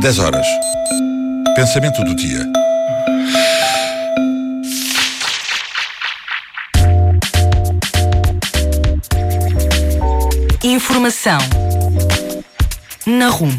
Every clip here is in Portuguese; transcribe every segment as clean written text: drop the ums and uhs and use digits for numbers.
10 horas. Pensamento do dia. Informação na RUM.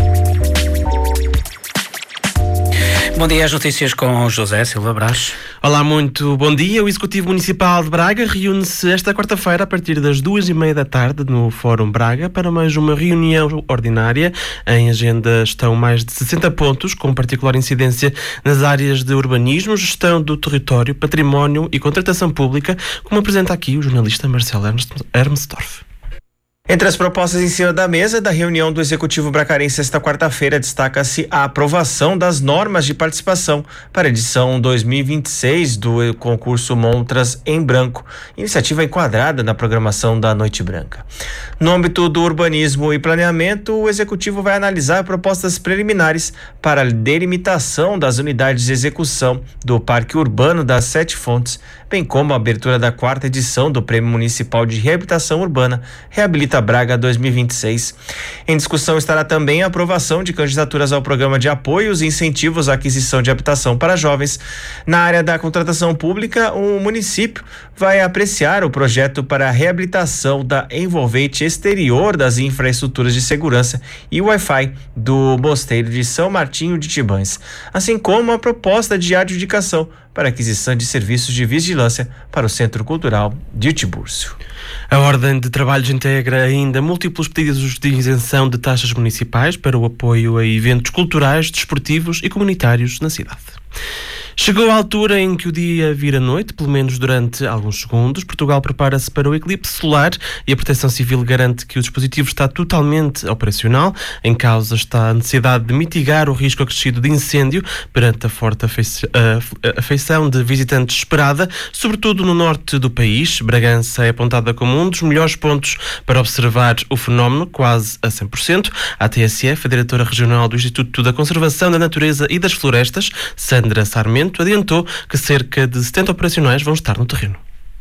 Bom dia, as notícias com José Silva Brás. Olá, muito bom dia. O Executivo Municipal de Braga reúne-se esta quarta-feira a partir das 2h30 da tarde no Fórum Braga para mais uma reunião ordinária. Em agenda estão mais de 60 pontos, com particular incidência nas áreas de urbanismo, gestão do território, património e contratação pública, como apresenta aqui o jornalista Marcelo Hermsdorf. Entre as propostas em cima da mesa da reunião do Executivo bracarense esta quarta-feira, destaca-se a aprovação das normas de participação para a edição 2026 do concurso Montras em Branco, iniciativa enquadrada na programação da Noite Branca. No âmbito do urbanismo e planeamento, o Executivo vai analisar propostas preliminares para a delimitação das unidades de execução do Parque Urbano das Sete Fontes, bem como a abertura da 4ª edição do Prêmio Municipal de Reabilitação Urbana Reabilita Braga 2026. Em discussão estará também a aprovação de candidaturas ao programa de apoios e incentivos à aquisição de habitação para jovens. Na área da contratação pública, o município vai apreciar o projeto para a reabilitação da envolvente exterior das infraestruturas de segurança e Wi-Fi do Mosteiro de São Martinho de Tibães, assim como a proposta de adjudicação para aquisição de serviços de vigilância para o Centro Cultural de Tiburcio. A Ordem de Trabalhos integra ainda múltiplos pedidos de isenção de taxas municipais para o apoio a eventos culturais, desportivos e comunitários na cidade. Chegou a altura em que o dia vira noite, pelo menos durante alguns segundos. Portugal prepara-se para o eclipse solar e a Proteção Civil garante que o dispositivo está totalmente operacional. Em causa está a necessidade de mitigar o risco acrescido de incêndio perante a forte afeição de visitantes esperada, sobretudo no norte do país. Bragança é apontada como um dos melhores pontos para observar o fenómeno, quase a 100%. A TSF, a diretora regional do Instituto da Conservação da Natureza e das Florestas, Sandra Sarmento, adiantou que cerca de 70 operacionais vão estar no terreno.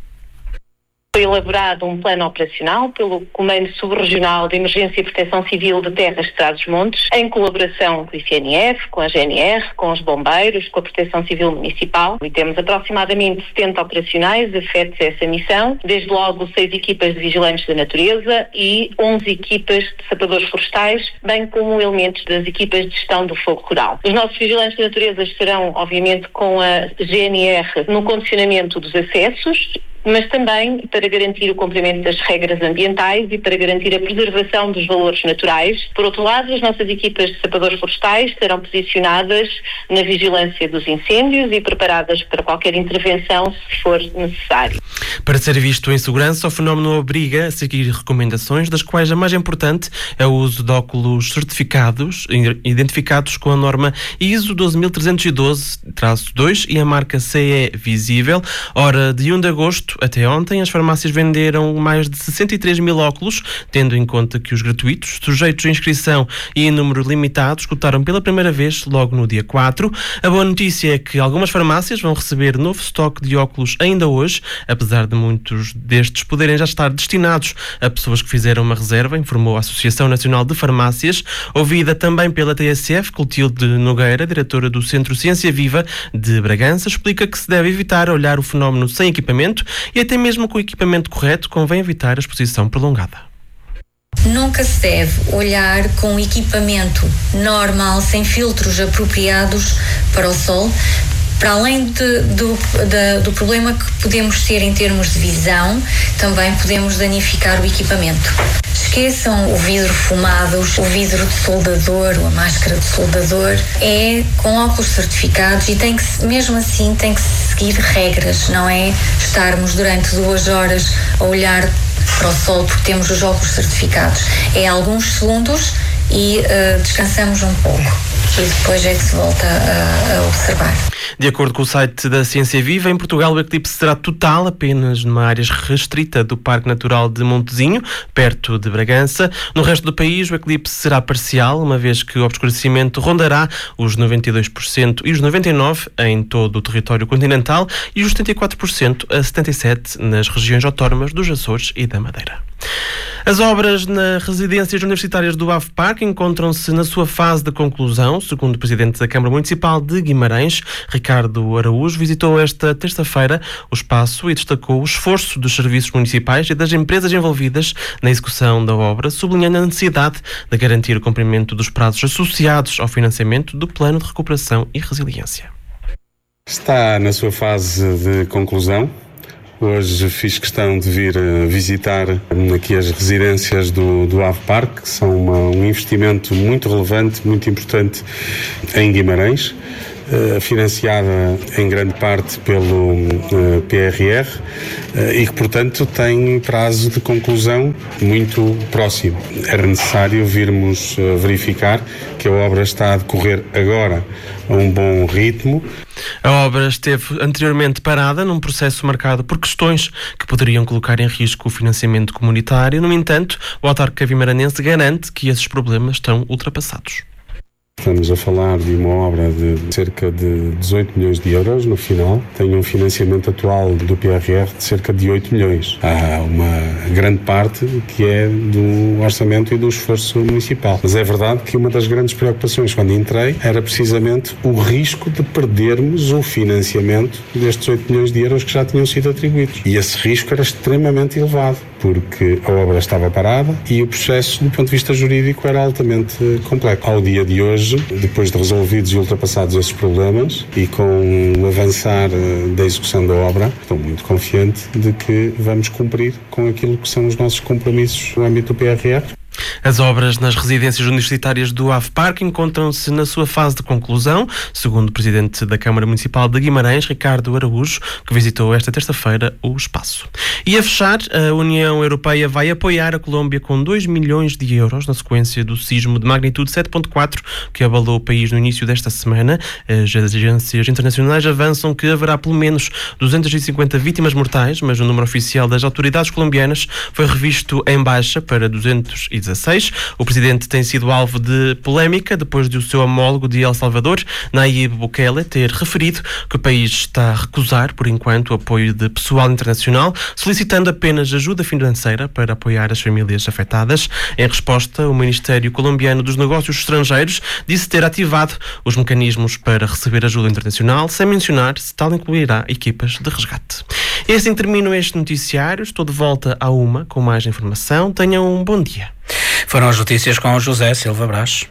Foi elaborado um plano operacional pelo Comando Subregional de Emergência e Proteção Civil de Terras de Trás-os-Montes, em colaboração com o ICNF, com a GNR, com os bombeiros, com a Proteção Civil Municipal. E temos aproximadamente 70 operacionais afetos a essa missão, desde logo 6 equipas de vigilantes da natureza e 11 equipas de sapadores florestais, bem como elementos das equipas de gestão do fogo rural. Os nossos vigilantes da natureza estarão, obviamente, com a GNR no condicionamento dos acessos, mas também para garantir o cumprimento das regras ambientais e para garantir a preservação dos valores naturais. Por outro lado, as nossas equipas de sapadores florestais estarão posicionadas na vigilância dos incêndios e preparadas para qualquer intervenção, se for necessário. Para ser visto em segurança, o fenómeno obriga a seguir recomendações, das quais a mais importante é o uso de óculos certificados, identificados com a norma ISO 12312-2 e a marca CE visível. Ora, de 1 de agosto até ontem, as farmácias venderam mais de 63 mil óculos, tendo em conta que os gratuitos, sujeitos a inscrição e em número limitado, esgotaram pela primeira vez logo no dia 4. A boa notícia é que algumas farmácias vão receber novo estoque de óculos ainda hoje, apesar de muitos destes poderem já estar destinados a pessoas que fizeram uma reserva, informou a Associação Nacional de Farmácias. Ouvida também pela TSF, Clotilde Nogueira, diretora do Centro Ciência Viva de Bragança, explica que se deve evitar olhar o fenómeno sem equipamento e até mesmo com o equipamento correto convém evitar a exposição prolongada. Nunca se deve olhar com equipamento normal, sem filtros apropriados para o sol, para além do problema que podemos ter em termos de visão, também podemos danificar o equipamento. Esqueçam o vidro fumado, o vidro de soldador, ou a máscara de soldador. É com óculos certificados e mesmo assim tem que seguir regras, não é estarmos durante 2 horas a olhar para o sol porque temos os óculos certificados. É alguns segundos e descansamos um pouco e depois é que se volta a observar. De acordo com o site da Ciência Viva, em Portugal o eclipse será total apenas numa área restrita do Parque Natural de Montezinho, perto de Bragança. No resto do país o eclipse será parcial, uma vez que o obscurecimento rondará os 92% e os 99% em todo o território continental e os 74% a 77% nas regiões autónomas dos Açores e da Madeira. As obras nas residências universitárias do AVPARC encontram-se na sua fase de conclusão. Segundo o Presidente da Câmara Municipal de Guimarães, Ricardo Araújo, visitou esta terça-feira o espaço e destacou o esforço dos serviços municipais e das empresas envolvidas na execução da obra, sublinhando a necessidade de garantir o cumprimento dos prazos associados ao financiamento do Plano de Recuperação e Resiliência. Está na sua fase de conclusão. Hoje fiz questão de vir visitar aqui as residências do AVPARC, que são um investimento muito relevante, muito importante em Guimarães, financiada em grande parte pelo PRR e que, portanto, tem prazo de conclusão muito próximo. Era necessário virmos verificar que a obra está a decorrer agora a um bom ritmo. A obra esteve anteriormente parada num processo marcado por questões que poderiam colocar em risco o financiamento comunitário. No entanto, o autarca vimaranense garante que esses problemas estão ultrapassados. Estamos a falar de uma obra de cerca de 18 milhões de euros no final. Tem um financiamento atual do PRR de cerca de 8 milhões. Há uma grande parte que é do orçamento e do esforço municipal. Mas é verdade que uma das grandes preocupações quando entrei era precisamente o risco de perdermos o financiamento destes 8 milhões de euros que já tinham sido atribuídos. E esse risco era extremamente elevado, porque a obra estava parada e o processo, do ponto de vista jurídico, era altamente complexo. Ao dia de hoje, depois de resolvidos e ultrapassados esses problemas e com o avançar da execução da obra, estou muito confiante de que vamos cumprir com aquilo que são os nossos compromissos no âmbito do PRR. As obras nas residências universitárias do AVPARC encontram-se na sua fase de conclusão, segundo o Presidente da Câmara Municipal de Guimarães, Ricardo Araújo, que visitou esta terça-feira o espaço. E a fechar, a União Europeia vai apoiar a Colômbia com 2 milhões de euros na sequência do sismo de magnitude 7.4 que abalou o país no início desta semana. As agências internacionais avançam que haverá pelo menos 250 vítimas mortais, mas o número oficial das autoridades colombianas foi revisto em baixa para 216. O presidente tem sido alvo de polémica depois de o seu homólogo de El Salvador, Nayib Bukele, ter referido que o país está a recusar, por enquanto, o apoio de pessoal internacional, solicitando apenas ajuda financeira para apoiar as famílias afetadas. Em resposta, o Ministério Colombiano dos Negócios Estrangeiros disse ter ativado os mecanismos para receber ajuda internacional, sem mencionar se tal incluirá equipas de resgate. E assim termino este noticiário. Estou de volta à 1 com mais informação. Tenham um bom dia. Foram as notícias com o José Silva Brás.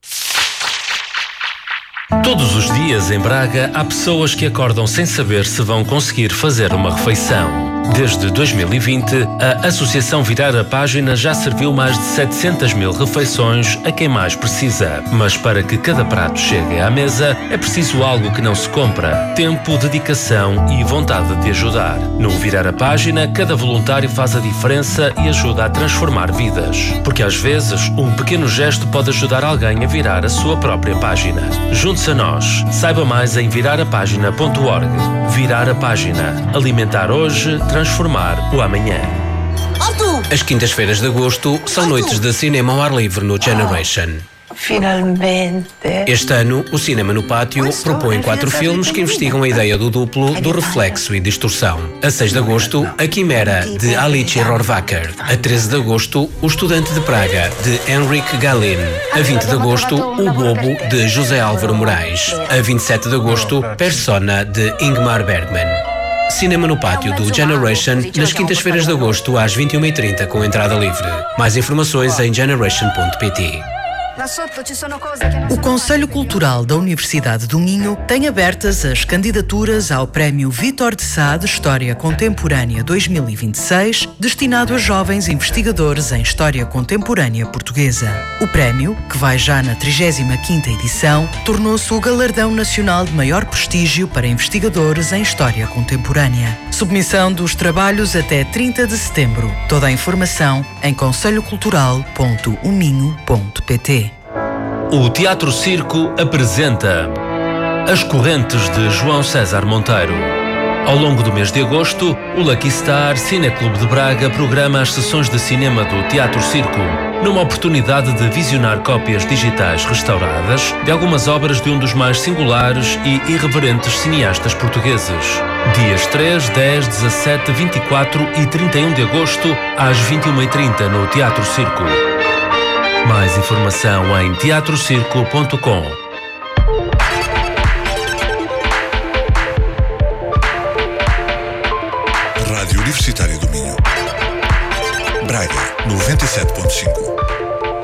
Todos os dias em Braga há pessoas que acordam sem saber se vão conseguir fazer uma refeição. Desde 2020, a Associação Virar a Página já serviu mais de 700 mil refeições a quem mais precisa. Mas para que cada prato chegue à mesa, é preciso algo que não se compra: tempo, dedicação e vontade de ajudar. No Virar a Página, cada voluntário faz a diferença e ajuda a transformar vidas. Porque às vezes, um pequeno gesto pode ajudar alguém a virar a sua própria página. Junte-se a nós. Saiba mais em virarapagina.org. Virar a Página. Alimentar hoje, transformar o amanhã. As quintas-feiras de agosto são noites de cinema ao ar livre no Generation. Finalmente. Este ano, o Cinema no Pátio propõe 4 filmes que investigam a ideia do duplo, do reflexo e distorção. A 6 de agosto, A Quimera, de Alice Rohrwacher. A 13 de agosto, O Estudante de Praga, de Henrik Gahlin. A 20 de agosto, O Bobo, de José Álvaro Moraes. A 27 de agosto, Persona, de Ingmar Bergman. Cinema no Pátio do Generation, nas quintas-feiras de agosto às 21h30 com entrada livre. Mais informações em generation.pt. O Conselho Cultural da Universidade do Minho tem abertas as candidaturas ao Prémio Vítor de Sá de História Contemporânea 2026, destinado a jovens investigadores em História Contemporânea Portuguesa. O prémio, que vai já na 35ª edição, tornou-se o galardão nacional de maior prestígio para investigadores em História Contemporânea. Submissão dos trabalhos até 30 de setembro. Toda a informação em conselhocultural.uminho.pt. O Teatro Circo apresenta As Correntes de João César Monteiro. Ao longo do mês de agosto, o Lucky Star Cineclube de Braga programa as sessões de cinema do Teatro Circo, numa oportunidade de visionar cópias digitais restauradas de algumas obras de um dos mais singulares e irreverentes cineastas portugueses. Dias 3, 10, 17, 24 e 31 de agosto, às 21h30 no Teatro Circo. Mais informação em teatrocirco.com. Rádio Universitária do Minho. Braga 97.5.